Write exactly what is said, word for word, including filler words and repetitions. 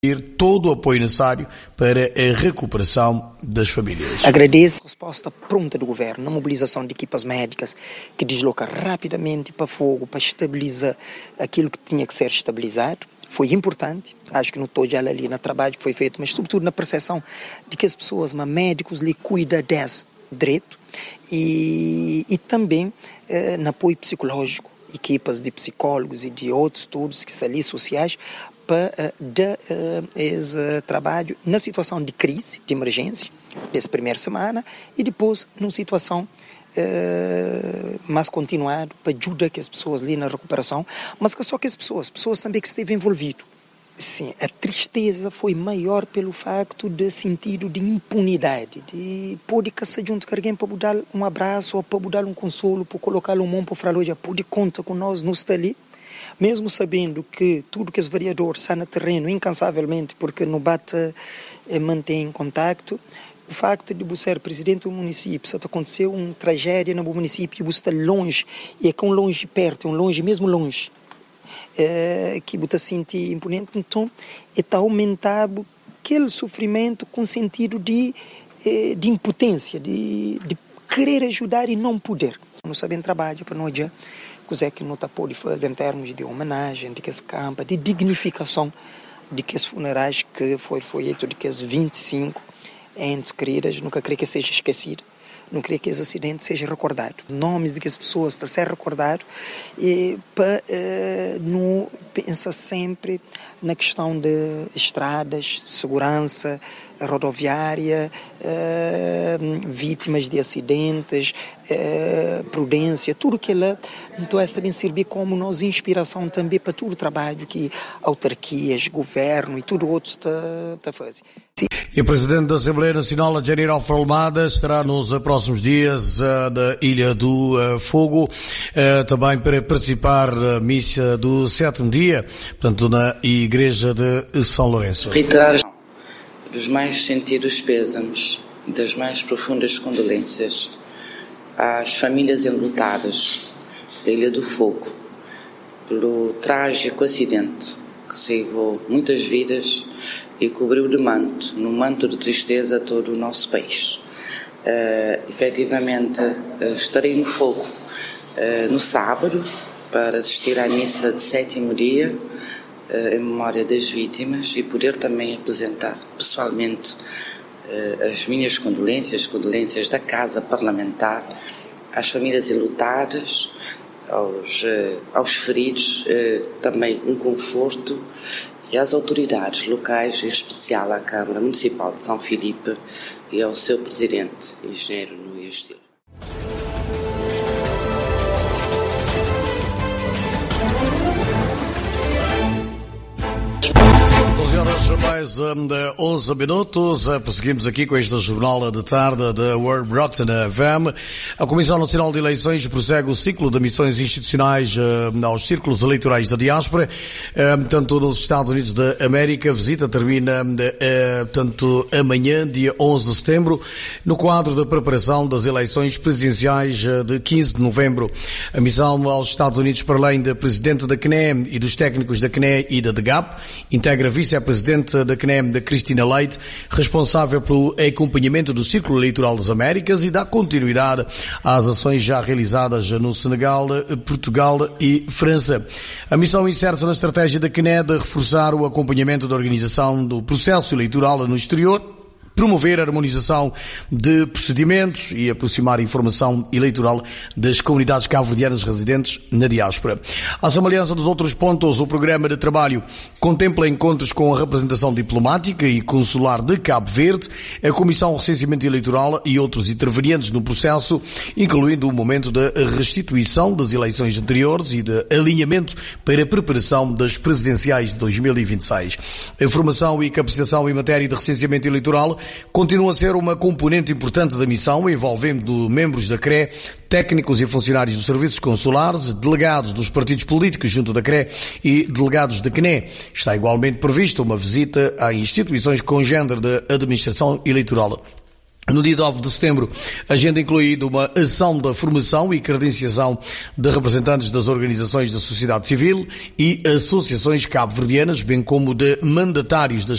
todo o apoio necessário para a recuperação das famílias. Agradeço a resposta pronta do governo na mobilização de equipas médicas que desloca rapidamente para Fogo para estabilizar aquilo que tinha que ser estabilizado. Foi importante, acho que não estou já ali no trabalho que foi feito, mas sobretudo na percepção de que as pessoas, mas médicos, lhe cuidam desse direito e, e também eh, no apoio psicológico, equipas de psicólogos e de outros estudos que são ali sociais para uh, dar uh, esse uh, trabalho na situação de crise, de emergência, dessa primeira semana e depois numa situação Uh, mais continuado para ajudar que as pessoas ali na recuperação, mas que só que as pessoas, pessoas também que esteve envolvido. Sim, a tristeza foi maior pelo facto de sentido de impunidade, de pode caçar junto com alguém para dar um abraço ou para dar um consolo, para colocar um mão para falar, hoje pode conta com nós, não está ali. Mesmo sabendo que tudo que os vereadores está no terreno incansavelmente, porque no bate eh, mantém contato, o facto de você ser presidente do município, se aconteceu uma tragédia no município, você está longe, e é com longe perto, é um longe, mesmo longe, é, que você sente imponente, então está aumentado aquele sofrimento com sentido de, de impotência, de, de querer ajudar e não poder. Não sabem trabalho para nós já, coisa que não está pode fazer em termos de homenagem, de que esse campo, de dignificação, de que esses funerais que foi feito, de que as vinte e cinco entes queridas, nunca creio que seja esquecido, não creio que esse acidente seja recordado. Os nomes de que as pessoas estão a ser recordados e para eh, não pensar sempre na questão de estradas, segurança rodoviária, eh, vítimas de acidentes, eh, prudência, tudo que ela então essa também servir como nossa inspiração também para todo o trabalho que autarquias, governo e tudo outro está, está a fazer. Sim. E o Presidente da Assembleia Nacional, Adjanir Alfrolmada, estará nos próximos dias uh, da Ilha do uh, Fogo, uh, também para participar da missa do sétimo dia, portanto, na Igreja de São Lourenço. Reiterar os mais sentidos pêsames, das mais profundas condolências às famílias enlutadas da Ilha do Fogo, pelo trágico acidente que ceifou muitas vidas e cobriu de manto, num manto de tristeza, todo o nosso país. Uh, efetivamente, uh, estarei no Fogo uh, no sábado para assistir à missa de sétimo dia uh, em memória das vítimas e poder também apresentar pessoalmente uh, as minhas condolências, condolências da Casa Parlamentar, às famílias enlutadas, aos, uh, aos feridos, uh, também um conforto, e às autoridades locais, em especial à Câmara Municipal de São Filipe e ao seu Presidente, Engenheiro Nunes Silva. doze horas mais um, onze minutos, prosseguimos aqui com esta jornada de tarde da World Broadcast F M. A Comissão Nacional de Eleições prossegue o ciclo de missões institucionais uh, aos círculos eleitorais da diáspora, uh, tanto nos Estados Unidos da América. A visita termina uh, tanto amanhã, dia onze de setembro, no quadro da preparação das eleições presidenciais uh, de quinze de novembro. A missão aos Estados Unidos, para além da Presidente da C N E e dos técnicos da C N E e da D G A P, integra a Vice-Presidente da C N E, da Cristina Leite, responsável pelo acompanhamento do Círculo Eleitoral das Américas e dá continuidade às ações já realizadas no Senegal, Portugal e França. A missão insere-se na estratégia da C N E de reforçar o acompanhamento da organização do processo eleitoral no exterior, promover a harmonização de procedimentos e aproximar a informação eleitoral das comunidades cabo-verdianas residentes na diáspora. À semelhança dos outros pontos, o programa de trabalho contempla encontros com a representação diplomática e consular de Cabo Verde, a Comissão de Recenseamento Eleitoral e outros intervenientes no processo, incluindo o momento da restituição das eleições anteriores e de alinhamento para a preparação das presidenciais de dois mil e vinte e seis. A formação e capacitação em matéria de recenseamento eleitoral continua a ser uma componente importante da missão, envolvendo membros da C R E, técnicos e funcionários dos serviços consulares, delegados dos partidos políticos junto da C R E e delegados da C N E. Está igualmente prevista uma visita a instituições com género da administração eleitoral. No dia nove de setembro, a agenda inclui uma ação da formação e credenciação de representantes das organizações da sociedade civil e associações cabo-verdianas, bem como de mandatários das